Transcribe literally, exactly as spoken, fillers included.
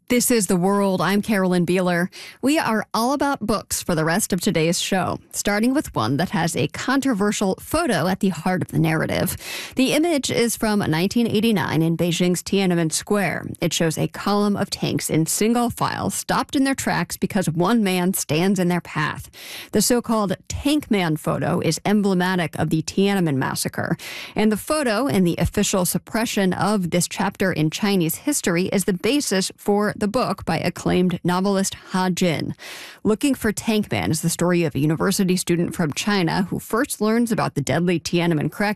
This is The World. I'm Carolyn Beeler. We are all about books for the rest of today's show, starting with one that has a controversial photo at the heart of the narrative. The image is from nineteen eighty-nine in Beijing's Tiananmen Square. It shows a column of tanks in single file stopped in their tracks because one man stands in their path. The so-called Tank Man photo is emblematic of the Tiananmen massacre, and the photo and the official suppression of this chapter in Chinese history is the basis for the book by acclaimed novelist Ha Jin. Looking for Tank Man is the story of a university student from China who first learns about the deadly Tiananmen crackdown